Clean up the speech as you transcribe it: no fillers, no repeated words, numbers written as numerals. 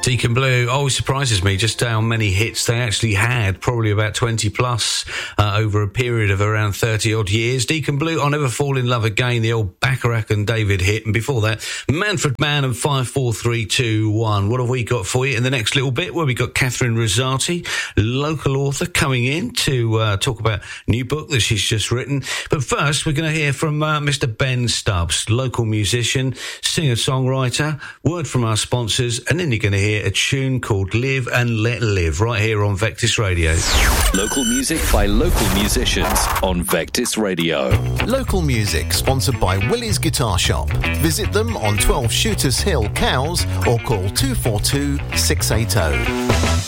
Deacon Blue always surprises me just how many hits they actually had, probably about 20 plus over a period of around 30 odd years. Deacon Blue, I'll Never Fall in Love Again, the old Bacharach and David hit, and before that, Manfred Mann and 5, 4, 3, 2, 1. What have we got for you in the next little bit? Well, we got Catherine Rosati, local author, coming in to talk about a new book that she's just written. But first, we're going to hear from Mr. Ben Stubbs, local musician, singer-songwriter, word from our sponsors, and then you're going to hear a tune called Live and Let Live right here on Vectis Radio. Local music by local musicians on Vectis Radio. Local music sponsored by Willie's Guitar Shop. Visit them on 12 Shooters Hill, Cowes, or call 242 680.